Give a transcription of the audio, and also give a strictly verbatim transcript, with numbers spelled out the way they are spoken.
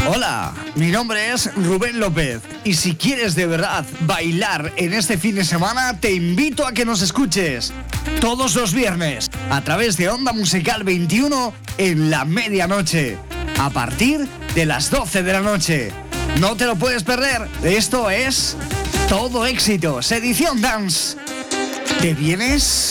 Hola, mi nombre es Rubén López y si quieres de verdad bailar en este fin de semana, te invito a que nos escuches todos los viernes a través de Onda Musical veintiuno en la medianoche, a partir de las doce de la noche. No te lo puedes perder, esto es Todo Éxitos, edición Dance. ¿Te vienes?